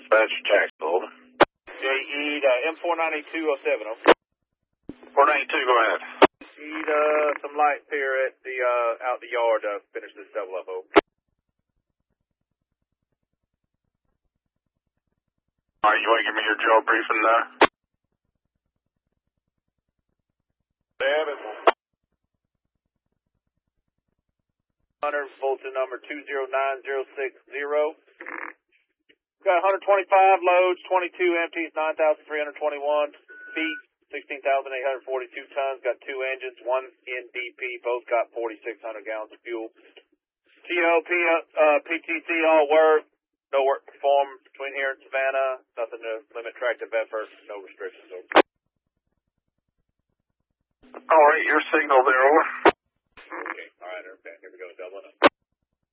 Dispatch Jacksonville. Need M49207. 492, go ahead. Need some lights here at the out the yard to finish this double up. All right, you want to give me your job briefing there? Hunter, bulletin number 209060. Got 125 loads, 22 empties, 9,321 feet, 16,842 tons. Got 2 engines, 1 NDP. Both got 4,600 gallons of fuel. TOP, PTC, all work. No work performed between here and Savannah. Nothing to limit tractive effort. No restrictions. All right, your signal there, over. Okay, all right, okay. Here we go, doubling up.